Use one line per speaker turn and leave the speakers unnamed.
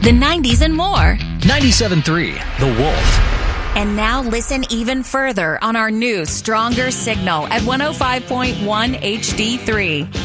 the 90s, and more.
97.3 The Wolf.
And now listen even further on our new, stronger signal at 105.1 HD3.